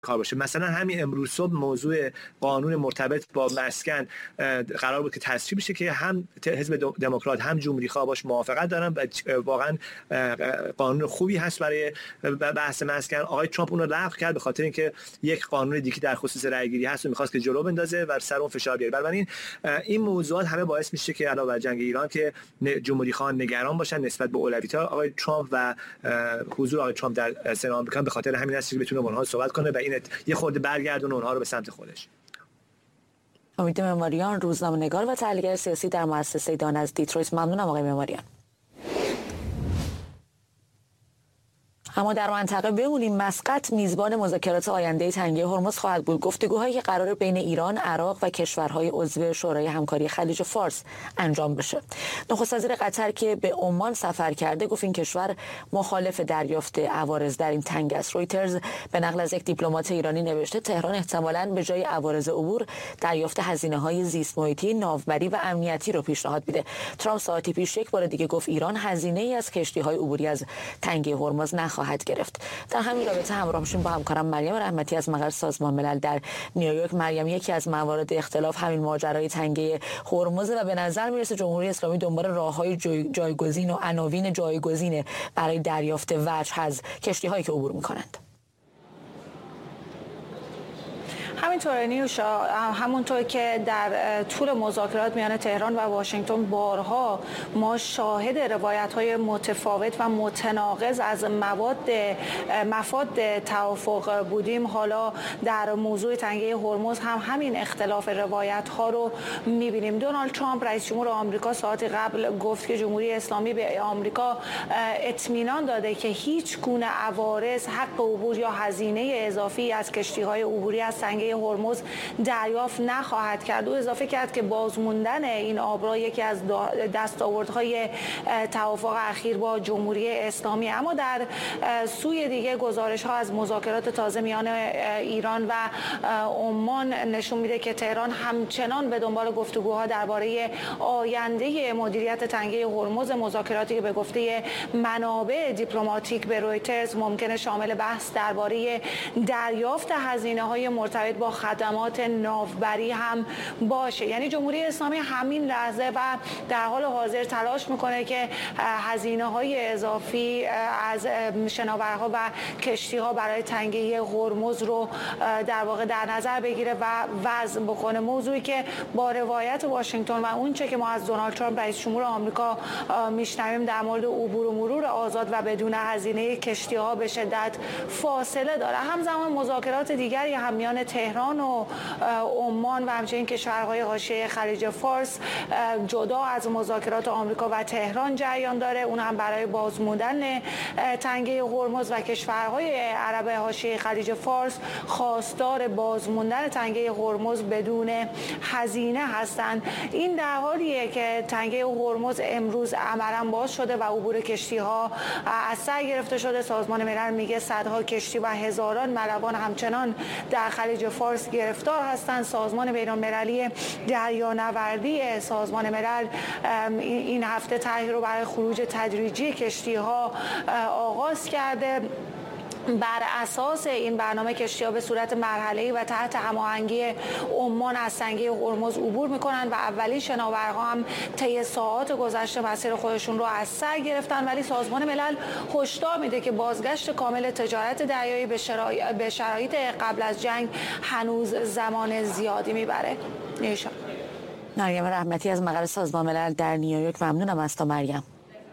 کار باشه. مثلا همین امروز صبح موضوع قانون مرتبط با مسکن قرار بود که تصویب بشه که هم حزب دموکرات هم جمهوری‌خواه باش موافقت دارن و واقعا قانون خوبی هست برای بحث مسکن. آقای ترامپ اون رو لغو کرد به خاطر اینکه یک قانون دیگه در خصوص رأی‌گیری هست و می‌خواست که جلو بندازه و سر اون فشار بیاره. بنابراین این موضوعات همه باعث میشه که علاوه بر جنگ ایران که جمهوری‌خواهان نگران باشن نسبت به اولویت‌ها آقای ترامپ و حضور آقای ترامپ در سنا آمریکا، به خاطر همین است که بتونه با اونها صحبت کنه و این یه خورده برگردونه اونها رو به سمت خودش. امید معماریان، روزنامه‌نگار و تحلیلگر سیاسی در مؤسسه دان از دیترویت. ممنونم آقای معماریان. اما در منطقه بمونیم. مسقط میزبان مذاکرات آینده تنگه هرمز خواهد بود. گفتگوهایی که قرار بین ایران، عراق و کشورهای عضو شورای همکاری خلیج فارس انجام بشه. نخست وزیر قطر که به عمان سفر کرده گفت این کشور مخالف دریافت عوارض در این تنگ است. رویترز به نقل از یک دیپلمات ایرانی نوشته تهران احتمالاً به جای عوارض عبور دریافت هزینه‌های زیست محیطی، ناوبری و امنیتی رو پیشنهاد میده. ترامپ ساعتی پیش یک بار دیگه گفت ایران هزینه‌ای از کشتی‌های عبوری از تنگه هرمز خواهد گرفت. در همین رابطه همراه میشیم با همکارم مریم رحمتی از مقر سازمان ملل در نیویورک. مریم، یکی از موارد اختلاف همین ماجرای تنگه هرمز و به نظر میرسه جمهوری اسلامی دنبال راههای جایگزین و عناوین جایگزین برای دریافت وجه از کشتی‌هایی که عبور میکنند. همینطوره نیوشا، همونطور که در طول مذاکرات میان تهران و واشنگتن بارها ما شاهد روایت‌های متفاوت و متناقض از مفاد توافق بودیم، حالا در موضوع تنگه هرمز هم همین اختلاف روایت‌ها رو می‌بینیم. دونالد ترامپ رئیس جمهور آمریکا ساعتی قبل گفت که جمهوری اسلامی به آمریکا اطمینان داده که هیچ گونه عوارض، حق عبور یا هزینه اضافی از کشتی‌های عبوری از تنگه هرمز دریافت نخواهد کرد. او اضافه کرد که بازموندن این آبراه یکی از دستاوردهای توافق اخیر با جمهوری اسلامی. اما در سوی دیگه گزارش‌ها از مذاکرات تازه میان ایران و عمان نشون میده که تهران همچنان به دنبال گفتگوها درباره آینده مدیریت تنگه هرمز، مذاکراتی که به گفته منابع دیپلماتیک به رویترز ممکنه شامل بحث درباره دریافت هزینه‌های مرتبط با خدمات ناوبری هم باشه. یعنی جمهوری اسلامی همین لحظه و در حال حاضر تلاش میکنه که هزینه‌های اضافی از شناورها و کشتی‌ها برای تنگه هرمز رو در واقع در نظر بگیره و وضع بکنه. موضوعی که با روایت واشنگتن و اونچه که ما از دونالد ترامپ رئیس جمهور آمریکا میشنویم در مورد عبور و مرور آزاد و بدون هزینه کشتی‌ها به شدت فاصله داره. همزمان مذاکرات دیگری هم میان تهران و عمان و همچنین کشورهای حاشیه خلیج فارس جدا از مذاکرات آمریکا و تهران جریان داره. اون هم برای بازموندن تنگه هرمز و کشورهای عرب حاشیه خلیج فارس خواستار بازموندن تنگه هرمز بدون هزینه هستند. این در حالیه که تنگه هرمز امروز عملاً باز شده و عبور کشتی‌ها از سر گرفته شده. سازمان ملل میگه صدها کشتی و هزاران ملوان همچنان در خلیج فارس گرفتار هستند. سازمان بین‌المللی دریانوردی سازمان ملل این هفته طرحی رو برای خروج تدریجی کشتی‌ها آغاز کرده. بر اساس این برنامه کشتی‌ها به صورت مرحله‌ای و تحت هماهنگی عمان از تنگه هرمز عبور می‌کنند و اولین شناورها هم طی ساعات گذشته مسیر خودشون رو از سر گرفتن، ولی سازمان ملل هشدار میده که بازگشت کامل تجارت دریایی به شرایط قبل از جنگ هنوز زمان زیادی میبره. نیوشا. مریم رحمتی از مقر سازمان ملل در نیویورک. ممنونم از تو مریم.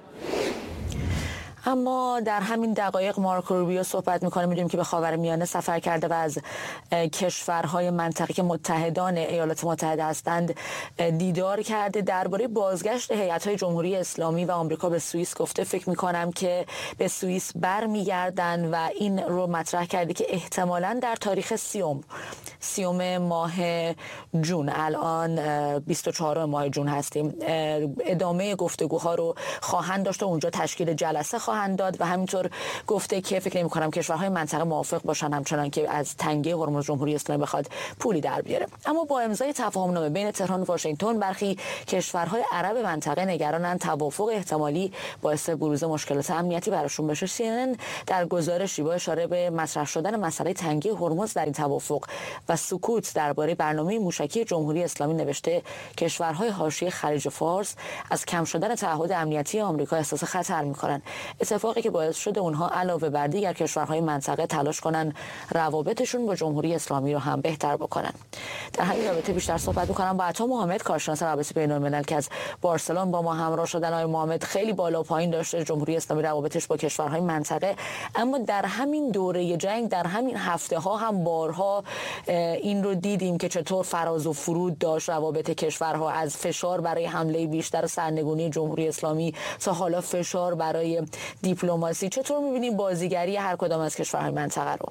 اما در همین دقایق مارکو روبیو صحبت میکنه. میدونیم که به خاورمیانه سفر کرده و از کشورهای منطقه که متحدان ایالات متحده هستند دیدار کرده. درباره بازگشت هیئت‌های جمهوری اسلامی و آمریکا به سوئیس گفته فکر میکنم که به سوئیس برمیگردن و این رو مطرح کرده که احتمالاً در تاریخ سیوم ماه جون، الان 24 ماه جون هستیم، ادامه گفتگوها رو خواهند داشت و اونجا تشکیل جلسه خواهند خواهند داد و همینطور گفته که فکر نمی‌کنم کشورهای منطقه موافق باشن همچنان که از تنگه هرمز جمهوری اسلامی بخواد پولی در بیاره. اما با امضای تفاهم‌نامه بین تهران و واشنگتن برخی کشورهای عرب منطقه نگرانند توافق احتمالی باعث بروز مشکلات امنیتی براشون بشه. CNN در گزارشی با اشاره به مطرح شدن مسئله تنگه هرمز در این توافق و سکوت درباره برنامه موشکی جمهوری اسلامی نوشته کشورهای حاشیه خلیج فارس از کم شدن تعهد امنیتی آمریکا احساس خطر می‌کنند، اتفاقی که باعث شده اونها علاوه بر دیگر کشورهای منطقه تلاش کنن روابطشون با جمهوری اسلامی رو هم بهتر بکنن. در همین رابطه بیشتر صحبت می‌کنم با عطا محمد، کارشناس روابط بین‌الملل که از بارسلون با ما همراه شدن. آقای محمد، خیلی بالا پایین داشته جمهوری اسلامی روابطش با کشورهای منطقه، اما در همین دوره جنگ در همین هفته‌ها هم بارها این رو دیدیم که چطور فراز و فرود داشت روابط کشورها، از فشار برای حمله بیشتر و سرنگونی جمهوری اسلامی تا حالا فشار برای دیپلماسی. چطور می‌بینیم بازیگری هر کدام از کشورهای منطقه رو؟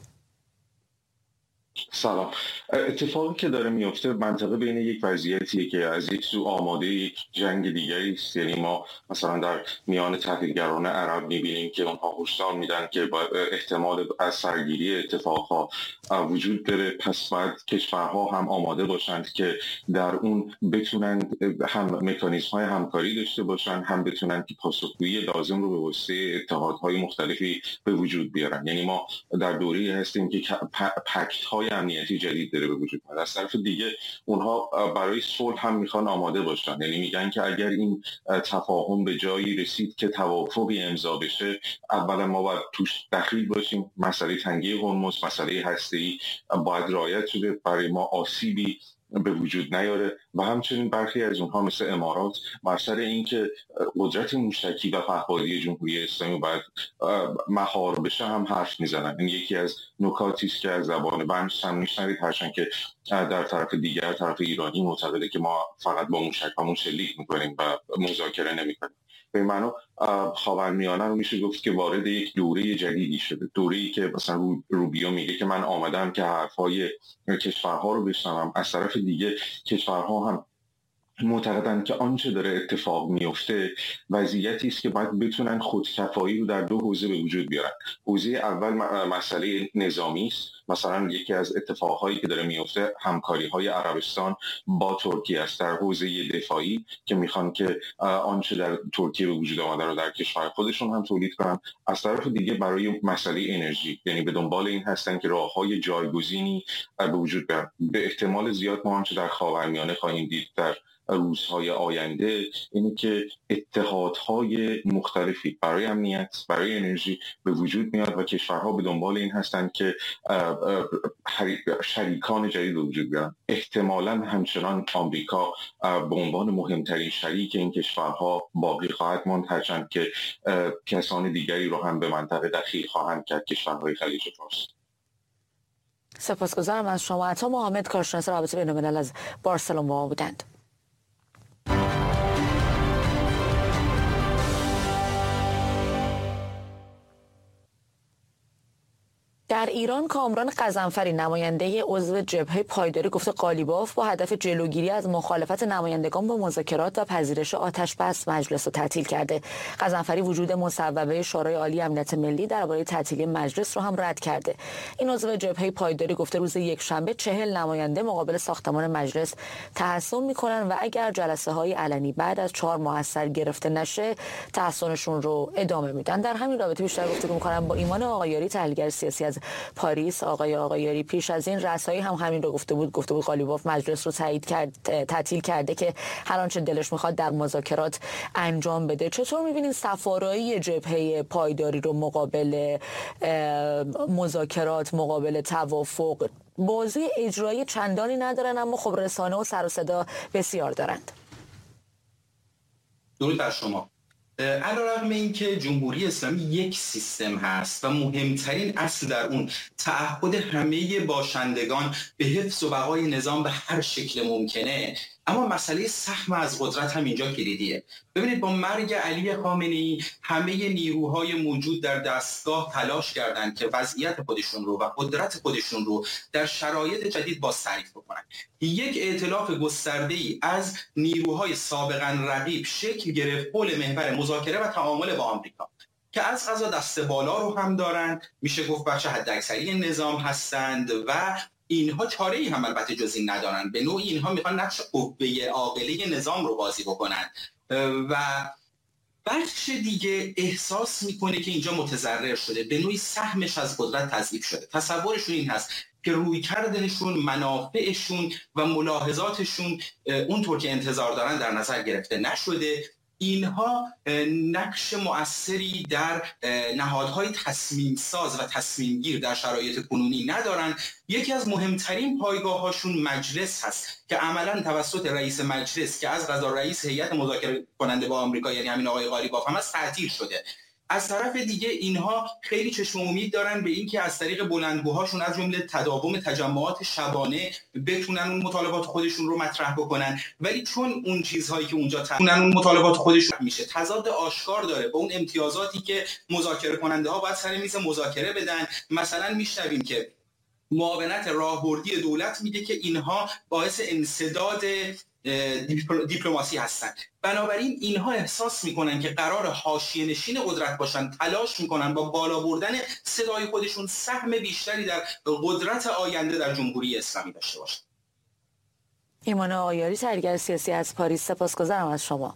سلام. اتفاقی که داره میفته منطقه بین یک وضعیتیه که از یک سو آماده یک جنگ دیگری است. یعنی ما مثلا در میان تحلیلگران عرب میبینیم که اونها هشدار میدن که با احتمال از سرگیری اتفاقها وجود داره، پس باید کشورها هم آماده باشند که در اون بتونند هم مکانیزم‌های همکاری داشته باشند، هم بتونند که پاسخگویی لازم رو به واسطه اتحادهای مختلفی به وجود بیارن. یعنی ما در دوره‌ای هستیم که پکت‌های امنیتی جدید داره به وجود میاد. از طرف دیگه اونها برای صلح هم میخوان آماده باشن، یعنی میگن که اگر این تفاهم به جایی رسید که توافقی امضا بشه، اولا ما باید توش دخیل باشیم. مسئله تنگه هرمز، مسئله هسته‌ای باید رعایت شده، برای ما آسیبی به وجود نیاره. و همچنین برخی از اونها مثل امارات بر سر اینکه قدرت موشکی و پهپادی جمهوری اسلامی باید مهار بشه هم حرف میزنن. این یکی از نکاتی است که از زبان بنش هم میشنوید، هرچند که در طرف دیگر، طرف ایرانی معتقده که ما فقط با موشک‌هامون شلیک میکنیم و مذاکره نمیکنیم. به معنی خاورمیانه رو میشه گفت که وارد یک دوره جدیدی شده، دوره‌ای که مثلا روبیو میگه که من آمدم که حرفای کشورها رو بشنوم. از طرف دیگه کشورها هم معتقدند که آنچه داره اتفاق میفته وضعیتی است که باید بتونن خودکفایی رو در دو حوزه به وجود بیارن. حوزه اول مسئله نظامی است. مثلا یکی از اتفاقهایی که داره میفته همکاری‌های عربستان با ترکیه است در حوزه دفاعی، که میخوان که آنچه در ترکیه به وجود آمده رو در کشور خودشون هم تولید کنن. از طرف دیگه برای مسئله انرژی، یعنی به دنبال این هستن که راه‌های جایگزینی به وجود بیارن. به احتمال زیاد ما آنچه در خاورمیانه خواهیم دید در روزهای آینده اینه که اتحادهای مختلفی برای امنیت، برای انرژی به وجود میاد و کشورها به دنبال این هستند که شریکان جدید به وجود بیارن. احتمالاً همچنان آمریکا به عنوان مهمترین شریک این کشورها باقی خواهد ماند، هرچند که کسان دیگری رو هم به منطقه دخیل خواهند کرد، کشورهای خلیج فارس. سپاسگزارم از شما. عطا محمد، کارشناس روابط بین‌الملل از بارسلون با ما بودند. در ایران کامران غضنفری، نماینده عضو جبهه پایداری، گفته قالیباف با هدف جلوگیری از مخالفت نمایندگان با مذاکرات و پذیرش آتش‌بس مجلس رو تعطیل کرده. غضنفری وجود مصوبه شورای عالی امنیت ملی درباره تعطیلی مجلس رو هم رد کرده. این عضو جبهه پایداری گفته روز یکشنبه 40 نماینده مقابل ساختمان مجلس تحصن میکنن و اگر جلسه‌های علنی بعد از 4 ماه از سر گرفته نشه تحصنشون رو ادامه میدن. در همین رابطه بیشتر گفتگو می‌کنم با ایمان آقایاری، تحلیلگر سیاسی از پاریس. آقایاری، پیش از این رسایی هم همین رو گفته بود قالیباف مجلس رو تعطیل کرده که هر آنچه دلش میخواد در مذاکرات انجام بده. چطور میبینید سفارایی جبهه پایداری رو مقابل مذاکرات، مقابل توافق؟ بازی اجرایی چندانی ندارن اما خب رسانه و سر و صدا بسیار دارند. درود بر شما. علیرغم اینکه جمهوری اسلامی یک سیستم هست و مهمترین اصل در اون تعهد همه باشندگان به حفظ و بقای نظام به هر شکل ممکنه، اما مسئله سهم از قدرت هم اینجا کلیدیه. ببینید با مرگ علی خامنه‌ای همه نیروهای موجود در دستگاه تلاش کردند که وضعیت خودشون رو و قدرت خودشون رو در شرایط جدید بازتعریف بکنن. یک ائتلاف گسترده‌ای از نیروهای سابقاً رقیب شکل گرفت حول محور مذاکره و تعامل با آمریکا که از قضا دست بالا رو هم دارن، میشه گفت بخش حداکثری نظام هستند و اینها چاره‌ای هم البته جز این ندارن. به نوعی اینها میخوان نقش قوه عاقله نظام رو بازی بکنن و بخش دیگه احساس میکنه که اینجا متضرر شده، به نوعی سهمش از قدرت تضعیف شده. تصورشون این هست که رویکردشون، منافعشون و ملاحظاتشون اونطور که انتظار دارن در نظر گرفته نشده. اینها نقش مؤثری در نهادهای تصمیم ساز و تصمیم گیر در شرایط کنونی ندارن. یکی از مهمترین پایگاه‌هاشون مجلس هست که عملاً توسط رئیس مجلس که از قضا رئیس هیئت مذاکره کننده با آمریکا یعنی همین آقای قالیباف هم از تعطیل شده. از طرف دیگه اینها خیلی چشم امید دارن به این که از طریق بلندگوهاشون از جمله تداوم تجمعات شبانه بتونن اون مطالبات خودشون رو مطرح بکنن، ولی چون اون چیزهایی که اونجا اون مطالبات خودشون میشه تضاد آشکار داره با اون امتیازاتی که مذاکره کننده ها باید سر میز مذاکره بدن. مثلا میشنویم که معاونت راهبردی دولت میگه که اینها باعث انسداد دیپلماسی هستن. بنابراین اینها احساس میکنن که قرار حاشیه نشین قدرت باشن، تلاش میکنن با بالا بردن صدای خودشون سهم بیشتری در قدرت آینده در جمهوری اسلامی داشته باشن. ایمان آیاری، تحلیلگر سیاسی از پاریس، سپاسگزارم از شما.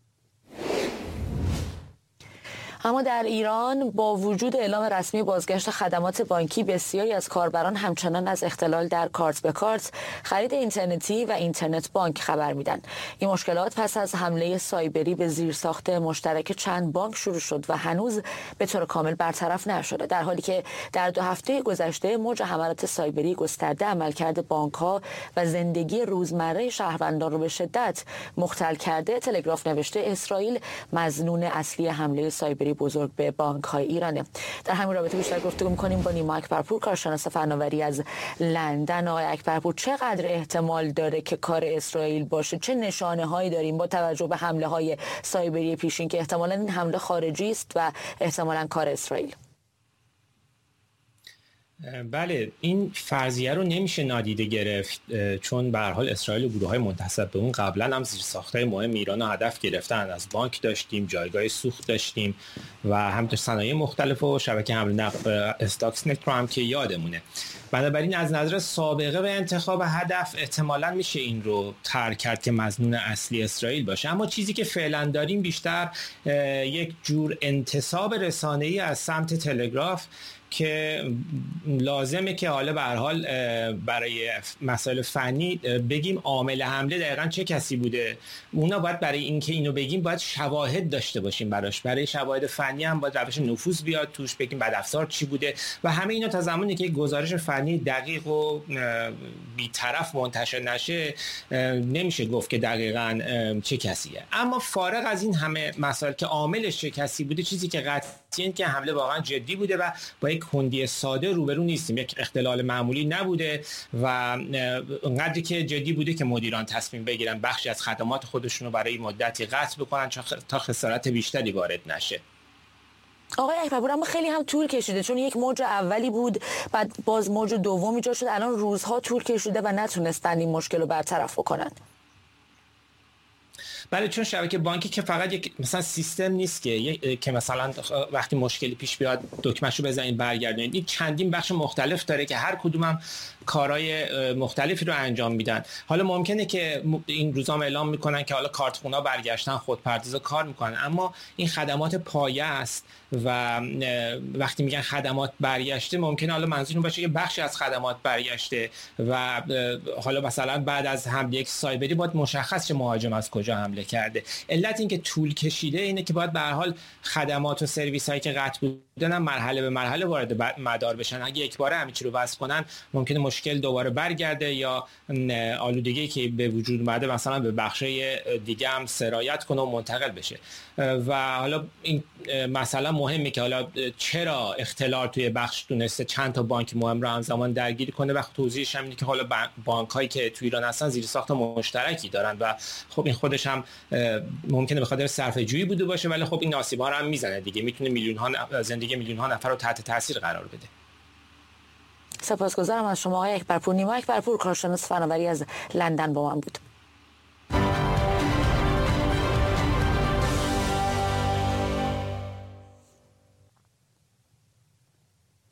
اما در ایران با وجود اعلام رسمی بازگشت خدمات بانکی، بسیاری از کاربران همچنان از اختلال در کارت به کارت، خرید اینترنتی و اینترنت بانک خبر میدن. این مشکلات پس از حمله سایبری به زیرساخت مشترک چند بانک شروع شد و هنوز به طور کامل برطرف نشده، در حالی که در 2 هفته گذشته موج حملات سایبری گسترده عملکرد بانک‌ها و زندگی روزمره شهروندان رو به شدت مختل کرده. تلگراف نوشته اسرائیل مظنون اصلی حمله سایبری بزرگ به بانک‌های ایرانه. در همین رابطه بیشتر گفتگو می‌کنیم با نیما اکبرپور، کارشناس فناوری از لندن. آقای اکبرپور، چقدر احتمال داره که کار اسرائیل باشه؟ چه نشانه‌هایی داریم با توجه به حمله‌های سایبری پیشین که احتمالاً این حمله خارجی است و احتمالاً کار اسرائیل؟ بله، این فرضیه رو نمیشه نادیده گرفت، چون به هر حال اسرائیل و گروه‌های منتسب به اون قبلا هم زیرساخت‌های مهم ایران رو هدف گرفتن. از بانک داشتیم، جایگاه سوخت داشتیم و همینطور صنایع مختلف و شبکه حمل نقل استاکسنت رو هم که یادمونه. بنابراین از نظر سابقه به انتخاب هدف احتمالاً میشه این رو ترک کرد که مظنون اصلی اسرائیل باشه. اما چیزی که فعلا داریم بیشتر یک جور انتصاب رسانه‌ای از سمت تلگراف که لازمه که حالا به هر حال برای مسائل فنی بگیم عامل حمله دقیقاً چه کسی بوده. اونا باید برای اینکه اینو بگیم باید شواهد داشته باشیم براش. برای شواهد فنی هم باید روش نفوذ بیاد توش، بگیم بدافزار چی بوده و همه اینا تا زمانی که گزارش فنی دقیق و بی‌طرف منتشر نشه نمیشه گفت که دقیقاً چه کسیه. اما فارغ از این همه مسائل که عاملش چه کسی بوده، چیزی که قطعی این که حمله واقعا جدی بوده و با یک کندی ساده روبرو نیستیم. یک اختلال معمولی نبوده و اونقدری که جدی بوده که مدیران تصمیم بگیرن بخشی از خدمات خودشون رو برای مدتی قطع بکنن تا خسارت بیشتری وارد نشه. آقای اکبرپور، اما خیلی هم طول کشیده، چون یک موج اولی بود، بعد باز موج دوم ایجاد شد، الان روزها طول کشیده و نتونستن این مشکل رو برطرف بکنن. بله، چون شبکه بانکی که فقط یک مثلا سیستم نیست که مثلا وقتی مشکلی پیش بیاد دکمه‌شو بزنید برگردونید. این چندین بخش مختلف داره که هر کدومم کارهای مختلفی رو انجام میدن. حالا ممکنه که این روزام اعلام میکنن که حالا کارتخونا برگشتن، خودپردازا کار میکنن، اما این خدمات پایه است و وقتی میگن خدمات برگشته ممکنه حالا منظورشون باشه که بخشی از خدمات برگشته و حالا مثلا بعد از حمله یک سایبری باید مشخص شه مهاجم از کجا حمله کرده. علت این که طول کشیده اینه که باید به هر حال خدمات و سرویس هایی که قطع بودن هم مرحله به مرحله وارد مدار بشن. اگه یک باره همه چی رو وصل کنن ممکنه مشکل دوباره برگرده یا آلودگی که به وجود اومده مثلا به بخشای دیگه هم سرایت کنه و منتقل بشه. و حالا این مثلا مهمه که حالا چرا اختلال توی بخش تونسته چند تا بانک مهم رو همزمان درگیر کنه و توضیحش هم اینه که حالا بانک‌هایی که تو ایران هستن زیرساخت مشترکی دارن و خب این خودش هم ممکنه به خاطر صرفه‌جویی بوده باشه، ولی خب این آسیب‌ها رو هم میزنه دیگه، میتونه زندگی میلیون‌ها نفر رو تحت تاثیر قرار بده. سپاسگزارم از شما آقای اکبرپور. نیما اکبرپور، کارشناس فناوری از لندن با من بود.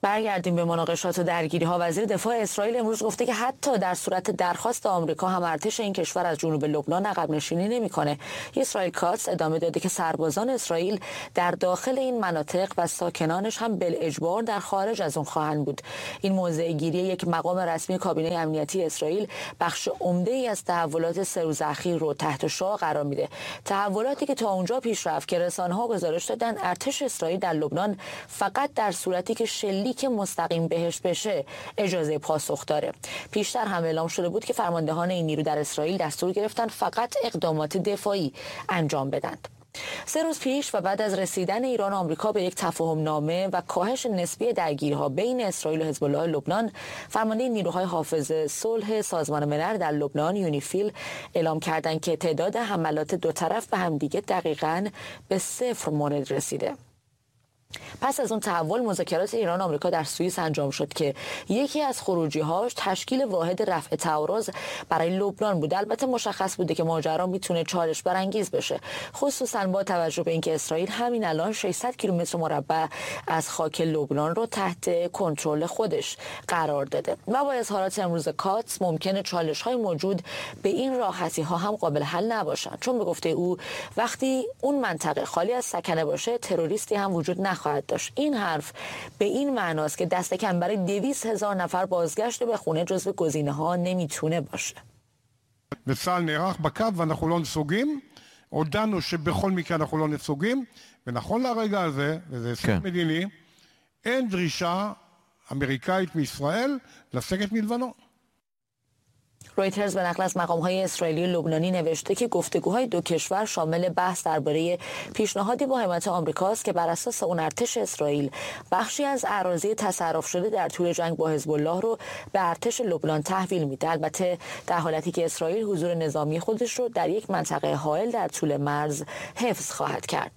برگردیم به مناقشات و درگیری ها. وزیر دفاع اسرائیل امروز گفته که حتی در صورت درخواست آمریکا هم ارتش این کشور از جنوب لبنان عقب نشینی نمیکنه. اسرائیل کاتس ادامه داده که سربازان اسرائیل در داخل این مناطق و ساکنانش هم بالاجبار در خارج از اون خواهند بود. این موضع گیری یک مقام رسمی کابینه امنیتی اسرائیل بخش عمده‌ای از تحولات 3 روز اخیر رو تحت شعاع قرار میده. تحولاتی که تا اونجا پیش رفت که رسانه‌ها گزارش دادن ارتش اسرائیل در لبنان فقط در صورتی که شلیک مستقیم بهش بشه اجازه پاسخ داره. پیشتر هم اعلام شده بود که فرماندهان این نیرو در اسرائیل دستور گرفتن فقط اقدامات دفاعی انجام بدند. 3 روز پیش و بعد از رسیدن ایران و آمریکا به یک تفاهم نامه و کاهش نسبی درگیری‌ها بین اسرائیل و حزب الله لبنان، فرمانده نیروهای حافظ صلح سازمان ملل در لبنان یونیفیل اعلام کردند که تعداد حملات دو طرف به همدیگه دقیقاً به 0 مورد رسیده. پس از اون تحول مذاکرات ایران و آمریکا در سوئیس انجام شد که یکی از خروجی‌هاش تشکیل واحد رفع تعارض برای لبنان بود. البته مشخص بوده که ماجرا میتونه چالش برانگیز بشه، خصوصا با توجه به اینکه اسرائیل همین الان 600 کیلومتر مربع از خاک لبنان رو تحت کنترل خودش قرار داده و با اظهارات امروز کاتس ممکنه چالش‌های موجود به این راحتی‌ها هم قابل حل نباشن، چون به گفته او وقتی اون منطقه خالی از سکنه باشه تروریستی هم وجود نخواهد داشت. این حرف به این معناست که دست کم برای 200,000 نفر بازگشت به חונה جزو גזינה נמיתונה باشه. וצה"ל נערך בקו ואנחנו לא נסוגים. הודענו שבכל מקרה אנחנו לא נסוגים, ונכון לרגע הזה, וזה הישג מדיני, אין דרישה אמריקאית מישראל לסגת מלבנון. رویترز به نقل از مقام‌های اسرائیلی و لبنانی نوشته که گفتگوهای دو کشور شامل بحث درباره پیشنهادی با حمایت آمریکاست که بر اساس اون ارتش اسرائیل بخشی از اراضی تصرف شده در طول جنگ با حزب الله رو به ارتش لبنان تحویل میده، البته در حالتی که اسرائیل حضور نظامی خودش رو در یک منطقه حائل در طول مرز حفظ خواهد کرد.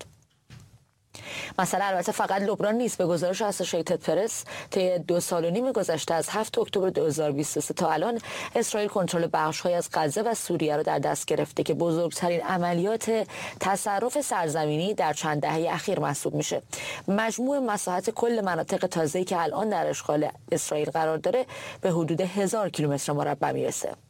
مسئله البته فقط لبنان نیست. به گزارش اسوسییتد پرس طی 2.5 سال گذشته از 7 اکتبر 2023 تا الان اسرائیل کنترل بخش‌های از غزه و سوریه را در دست گرفته که بزرگترین عملیات تصرف سرزمینی در چند دهه اخیر محسوب میشه. مجموع مساحت کل مناطق تازه‌ای که الان در اشغال اسرائیل قرار داره به حدود 1000 کیلومتر مربع میرسه.